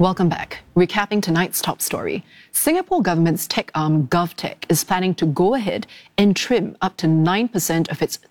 Welcome back. Recapping tonight's top story. Singapore government's tech arm GovTech is planning to go ahead and trim up to 9% of its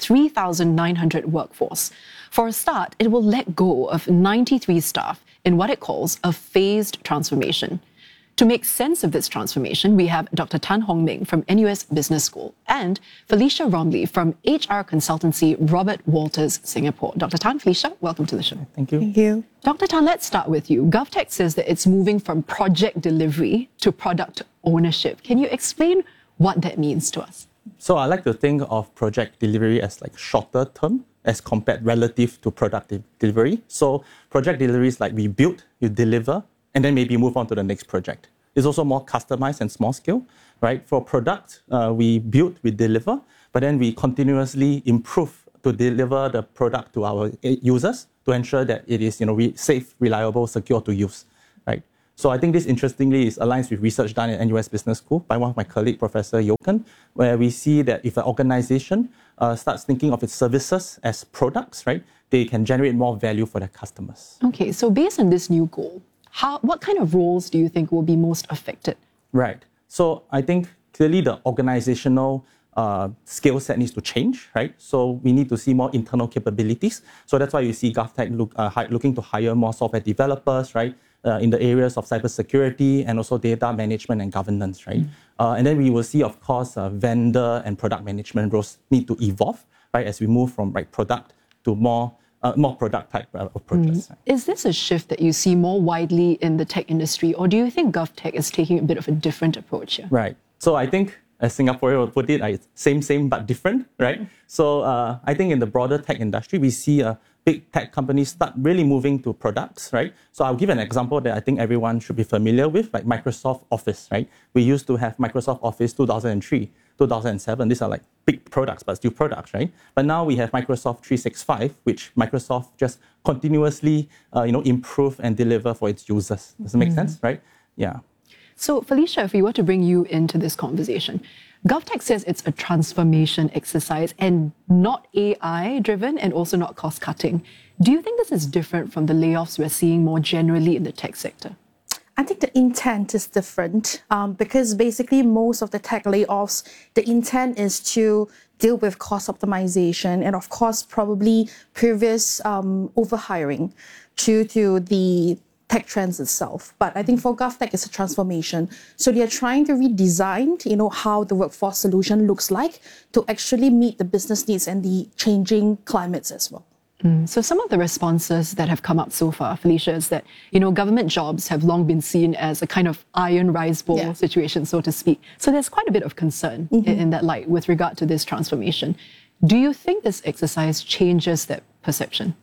3,900 workforce. For a start, it will let go of 93 staff in what it calls a phased transformation. To make sense of this transformation, we have Dr. Tan Hong Meng from NUS Business School and Felicia Romley from HR consultancy Robert Walters Singapore. Dr. Tan, Felicia, welcome to the show. Thank you. Thank you. Dr. Tan, let's start with you. GovTech says that it's moving from project delivery to product ownership. Can you explain what that means to us? So I like to think of project delivery as like shorter term as compared relative to product delivery. So project delivery is like we build, you deliver, and then maybe move on to the next project. It's also more customized and small scale, right? For product, we build, we deliver, but then we continuously improve to deliver the product to our users to ensure that it is, safe, reliable, secure to use, right? So I think this, interestingly, aligns with research done at NUS Business School by one of my colleagues, Professor Yoken, where we see that if an organization starts thinking of its services as products, right, they can generate more value for their customers. Okay, so based on this new goal, what kind of roles do you think will be most affected? Right. So I think clearly the organizational skill set needs to change, right? So we need to see more internal capabilities. So that's why you see GovTech looking to hire more software developers, right? In the areas of cybersecurity and also data management and governance, right? And then we will see, of course, vendor and product management roles need to evolve, right? As we move from product to more product type approaches. Is this a shift that you see more widely in the tech industry, or do you think GovTech is taking a bit of a different approach here? Right. So I think, as Singaporean would put it, same but different, right? So I think in the broader tech industry, we see big tech companies start really moving to products, right? So I'll give an example that I think everyone should be familiar with, like Microsoft Office, right? We used to have Microsoft Office 2003, 2007. These are like big products, but still products, right? But now we have Microsoft 365, which Microsoft just continuously, improve and deliver for its users. Does it make sense, right? Yeah. So Felicia, if we were to bring you into this conversation, GovTech says it's a transformation exercise and not AI-driven and also not cost-cutting. Do you think this is different from the layoffs we're seeing more generally in the tech sector? I think the intent is different because basically most of the tech layoffs, the intent is to deal with cost optimization and of course probably previous overhiring due to the tech trends itself. But I think for GovTech, it's a transformation. So they are trying to redesign, how the workforce solution looks like to actually meet the business needs and the changing climates as well. So some of the responses that have come up so far, Felicia, is that, government jobs have long been seen as a kind of iron rice bowl situation, so to speak. So there's quite a bit of concern in that light with regard to this transformation. Do you think this exercise changes that perception?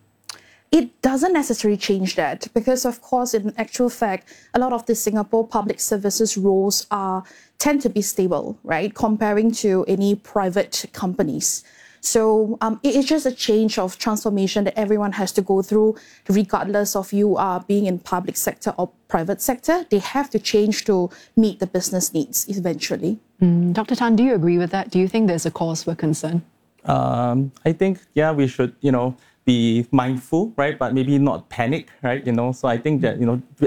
It doesn't necessarily change that because, of course, in actual fact, a lot of the Singapore public services roles tend to be stable, right, comparing to any private companies. So it's just a change of transformation that everyone has to go through, regardless of you being in public sector or private sector. They have to change to meet the business needs eventually. Dr. Tan, do you agree with that? Do you think there's a cause for concern? I think, we should, be mindful, right? But maybe not panic, right? So I think that,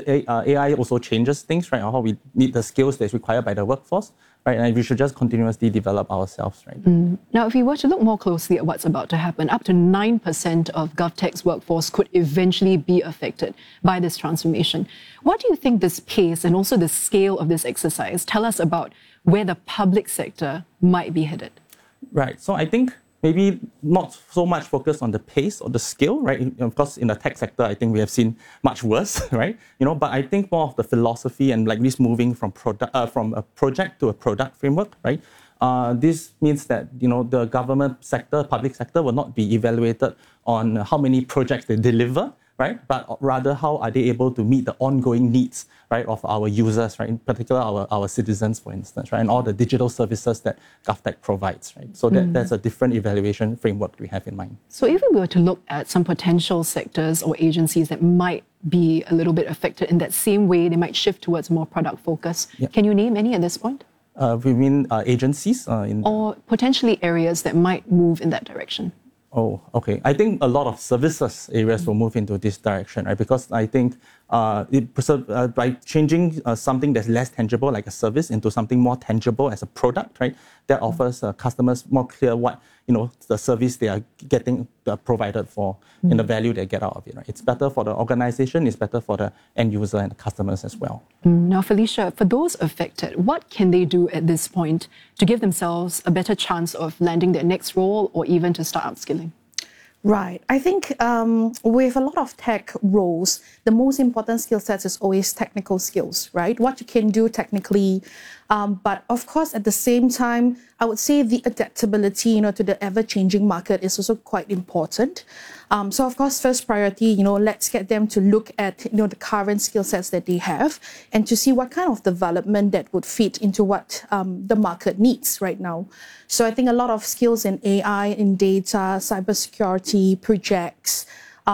AI also changes things, right? How we need the skills that's required by the workforce, right? And we should just continuously develop ourselves, right? Now, if we were to look more closely at what's about to happen, up to 9% of GovTech's workforce could eventually be affected by this transformation. What do you think this pace and also the scale of this exercise tell us about where the public sector might be headed? Right. So I think maybe not so much focused on the pace or the scale, right? Of course, in the tech sector, I think we have seen much worse, right? But I think more of the philosophy and like this moving from a project to a product framework, right? This means that, the government sector, public sector will not be evaluated on how many projects they deliver, right? But rather, how are they able to meet the ongoing needs, right, of our users, right? In particular, our citizens, for instance, right? And all the digital services that GovTech provides, right? So that's a different evaluation framework we have in mind. So if we were to look at some potential sectors or agencies that might be a little bit affected in that same way, they might shift towards more product focus. Yep. Can you name any at this point? We mean agencies? Or potentially areas that might move in that direction? Oh, okay. I think a lot of services areas will move into this direction, right? Because I think by changing something that's less tangible, like a service, into something more tangible as a product, right? That offers customers more clear what the service they are getting provided for and the value they get out of it. Right? It's better for the organization. It's better for the end user and the customers as well. Now, Felicia, for those affected, what can they do at this point to give themselves a better chance of landing their next role or even to start upskilling? Right. I think with a lot of tech roles, the most important skill sets is always technical skills, right? What you can do technically. But of course, at the same time, I would say the adaptability, to the ever-changing market is also quite important. So of course, first priority, let's get them to look at, the current skill sets that they have and to see what kind of development that would fit into what the market needs right now. So I think a lot of skills in AI, in data, cybersecurity, projects,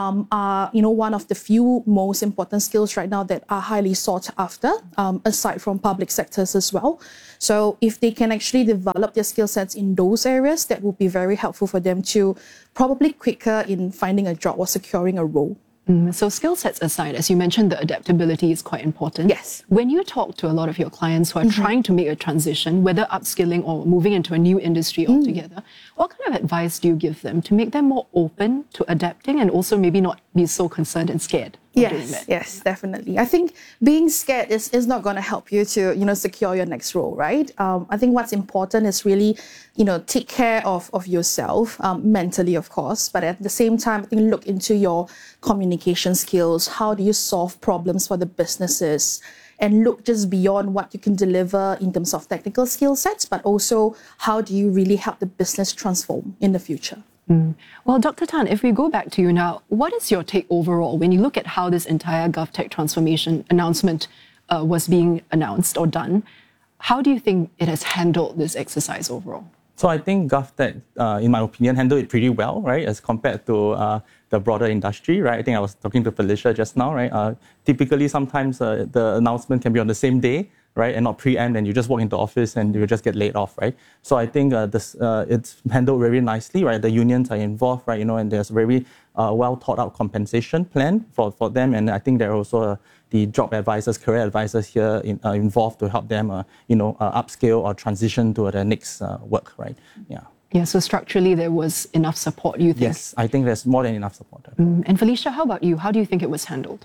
are one of the few most important skills right now that are highly sought after, aside from public sectors as well. So if they can actually develop their skill sets in those areas, that would be very helpful for them to probably quicker in finding a job or securing a role. So skill sets aside, as you mentioned, the adaptability is quite important. Yes. When you talk to a lot of your clients who are trying to make a transition, whether upskilling or moving into a new industry altogether, what kind of advice do you give them to make them more open to adapting and also maybe not be so concerned and scared? Yes, definitely. I think being scared is not going to help you to, secure your next role, right? I think what's important is really, take care of yourself, mentally, of course, but at the same time, I think look into your communication skills. How do you solve problems for the businesses? And look just beyond what you can deliver in terms of technical skill sets, but also how do you really help the business transform in the future? Well, Dr. Tan, if we go back to you now, what is your take overall when you look at how this entire GovTech transformation announcement was being announced or done? How do you think it has handled this exercise overall? So I think GovTech, in my opinion, handled it pretty well, right, as compared to the broader industry, right? I think I was talking to Felicia just now, right? Typically, sometimes the announcement can be on the same day, right, and not preempt, and you just walk into office and you just get laid off, right? So I think it's handled very nicely, right? The unions are involved, right, and there's very well thought out compensation plan for them, and I think there are also the job advisors, career advisors here involved to help them, upscale or transition to the next work, right? Yeah. Yeah, so structurally there was enough support, you think? Yes, I think there's more than enough support. And Felicia, how about you? How do you think it was handled?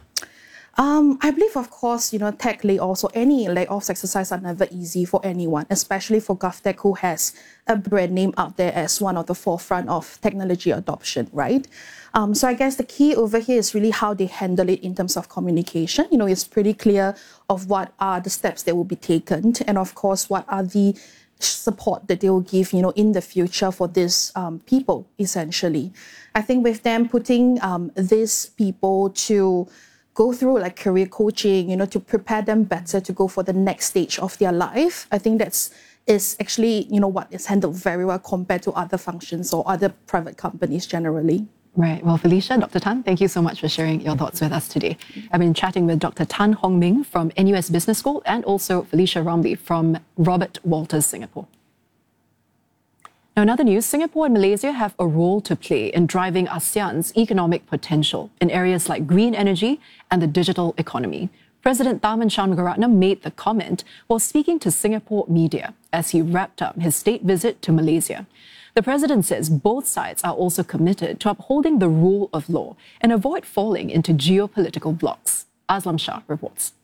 I believe, of course, tech layoffs or any layoffs exercise are never easy for anyone, especially for GovTech, who has a brand name out there as one of the forefront of technology adoption, right? So I guess the key over here is really how they handle it in terms of communication. It's pretty clear of what are the steps that will be taken, and of course, what are the support that they will give, in the future for these people, essentially. I think with them putting these people to go through like career coaching, to prepare them better to go for the next stage of their life. I think is actually, what is handled very well compared to other functions or other private companies generally. Right. Well, Felicia, Dr. Tan, thank you so much for sharing your thoughts with us today. I've been chatting with Dr. Tan Hong Ming from NUS Business School and also Felicia Romley from Robert Walters Singapore. Now, in other news, Singapore and Malaysia have a role to play in driving ASEAN's economic potential in areas like green energy and the digital economy. President Tharman Shanmugaratnam made the comment while speaking to Singapore media as he wrapped up his state visit to Malaysia. The president says both sides are also committed to upholding the rule of law and avoid falling into geopolitical blocs. Aslam Shah reports.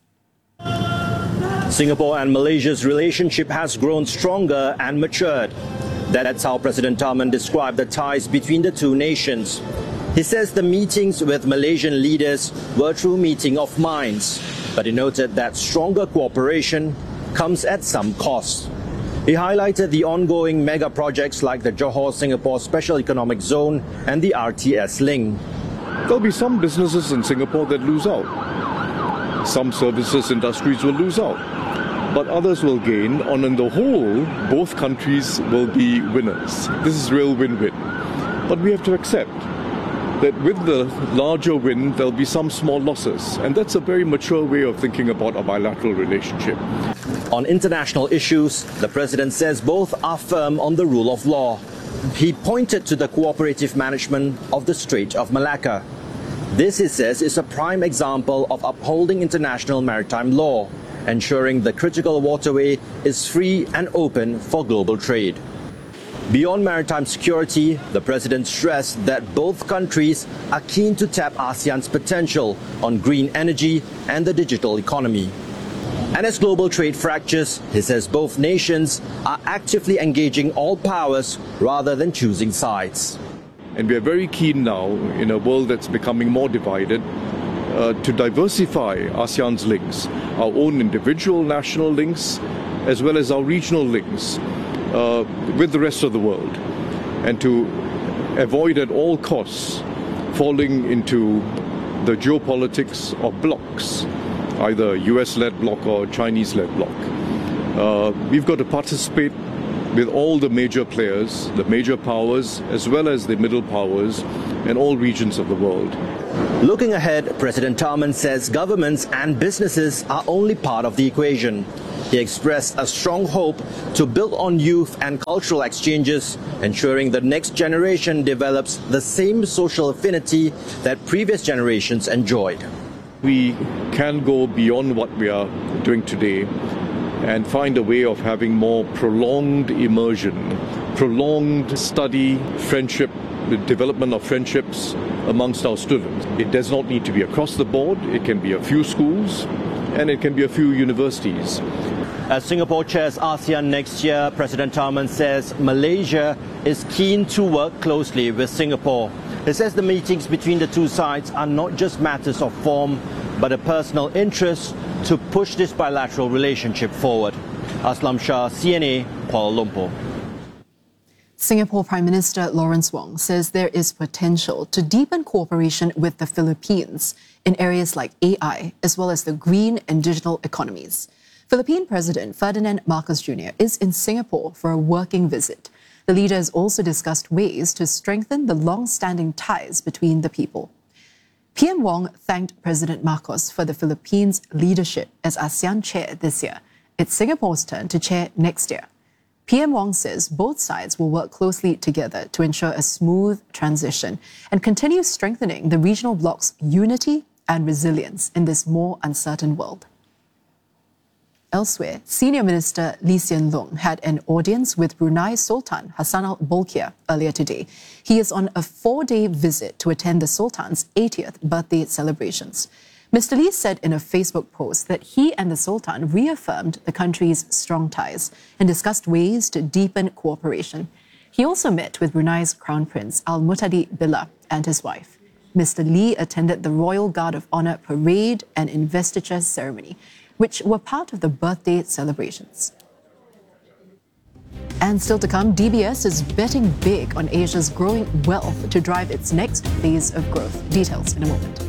Singapore and Malaysia's relationship has grown stronger and matured. That's how President Tharman described the ties between the two nations. He says the meetings with Malaysian leaders were a true meeting of minds, but he noted that stronger cooperation comes at some cost. He highlighted the ongoing mega projects like the Johor-Singapore Special Economic Zone and the RTS link. There'll be some businesses in Singapore that lose out. Some services industries will lose out, but others will gain. On the whole, both countries will be winners. This is real win-win. But we have to accept that with the larger win, there'll be some small losses. And that's a very mature way of thinking about a bilateral relationship. On international issues, the president says both are firm on the rule of law. He pointed to the cooperative management of the Strait of Malacca. This, he says, is a prime example of upholding international maritime law, ensuring the critical waterway is free and open for global trade. Beyond maritime security, the president stressed that both countries are keen to tap ASEAN's potential on green energy and the digital economy. And as global trade fractures, he says both nations are actively engaging all powers rather than choosing sides. And we are very keen now, in a world that's becoming more divided, to diversify ASEAN's links, our own individual national links, as well as our regional links with the rest of the world, and to avoid at all costs falling into the geopolitics of blocs, either US-led bloc or Chinese-led bloc. We've got to participate with all the major players, the major powers, as well as the middle powers in all regions of the world. Looking ahead, President Tharman says governments and businesses are only part of the equation. He expressed a strong hope to build on youth and cultural exchanges, ensuring the next generation develops the same social affinity that previous generations enjoyed. We can go beyond what we are doing today and find a way of having more prolonged immersion, prolonged study, friendship, the development of friendships amongst our students. It does not need to be across the board. It can be a few schools and it can be a few universities. As Singapore chairs ASEAN next year, President Tharman says Malaysia is keen to work closely with Singapore. He says the meetings between the two sides are not just matters of form, but a personal interest to push this bilateral relationship forward. Aslam Shah, CNA, Kuala Lumpur. Singapore Prime Minister Lawrence Wong says there is potential to deepen cooperation with the Philippines in areas like AI, as well as the green and digital economies. Philippine President Ferdinand Marcos Jr. is in Singapore for a working visit. The leaders also discussed ways to strengthen the long-standing ties between the people. PM Wong thanked President Marcos for the Philippines' leadership as ASEAN chair this year. It's Singapore's turn to chair next year. PM Wong says both sides will work closely together to ensure a smooth transition and continue strengthening the regional bloc's unity and resilience in this more uncertain world. Elsewhere, Senior Minister Lee Hsien Loong had an audience with Brunei Sultan Hassan Al Bolkiah earlier today. He is on a 4-day visit to attend the Sultan's 80th birthday celebrations. Mr. Lee said in a Facebook post that he and the Sultan reaffirmed the country's strong ties and discussed ways to deepen cooperation. He also met with Brunei's Crown Prince Al Muhtadi Billah and his wife. Mr. Lee attended the Royal Guard of Honour parade and investiture ceremony, which were part of the birthday celebrations. And still to come, DBS is betting big on Asia's growing wealth to drive its next phase of growth. Details in a moment.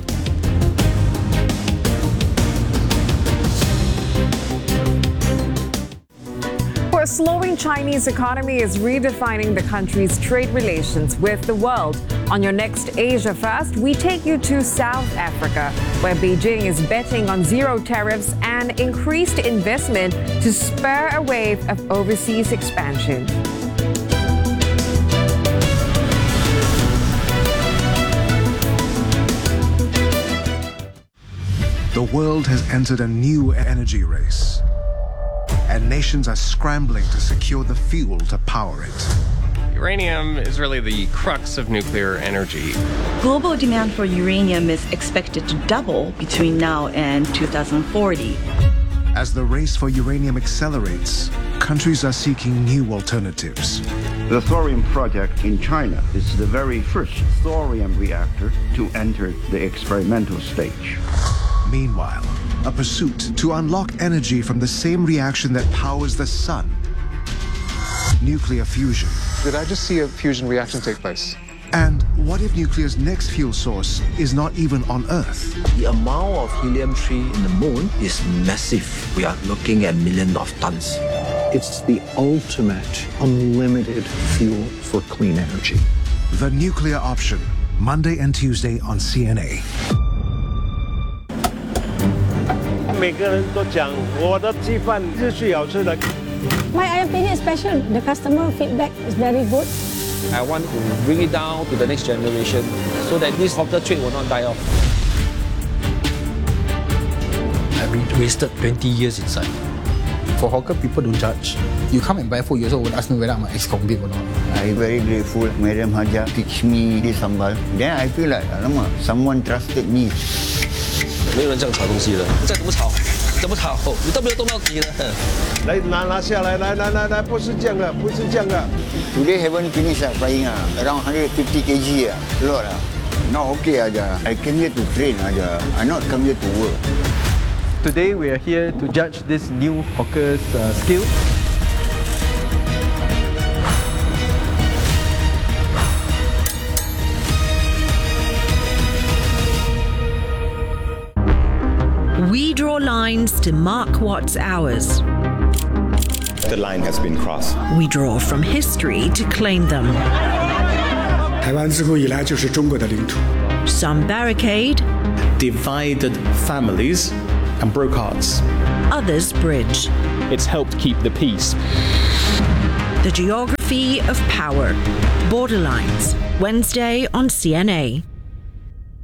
A slowing Chinese economy is redefining the country's trade relations with the world. On your next Asia First, we take you to South Africa, where Beijing is betting on zero tariffs and increased investment to spur a wave of overseas expansion. The world has entered a new energy race, and nations are scrambling to secure the fuel to power it. Uranium is really the crux of nuclear energy. Global demand for uranium is expected to double between now and 2040. As the race for uranium accelerates, countries are seeking new alternatives. The thorium project in China is the very first thorium reactor to enter the experimental stage. Meanwhile, a pursuit to unlock energy from the same reaction that powers the sun. Nuclear fusion. Did I just see a fusion reaction take place? And what if nuclear's next fuel source is not even on Earth? The amount of helium-3 in the moon is massive. We are looking at millions of tons. It's the ultimate unlimited fuel for clean energy. The Nuclear Option, Monday and Tuesday on CNA. 每个人都讲我的鸡饭是最好吃的。 My opinion is special. The customer feedback is very good. I want to bring it down to the next generation so that this hawker trade will not die off. I've been wasted 20 years inside. For hawker, people don't judge. You come and buy food, you also would ask me whether I'm an ex-convict or not. I'm very grateful Madam Haja teach me this sambal. Then I feel like, alamak, someone trusted me. 没有人这样炒东西的，再怎么炒，你都没有动到底了。 来拿下来，来，不是这样的，不是这样的。 Today haven't finished frying around 150 kg a lot Not okay aja. I came here to train aja. I not come here to work. Today we are here to judge this new hawker's skill. We draw lines to mark what's ours. The line has been crossed. We draw from history to claim them. 台湾自古以来就是中国的领土。 Some barricade, divided families and broke hearts. Others bridge. It's helped keep the peace. The geography of power. Borderlines. Wednesday on CNA.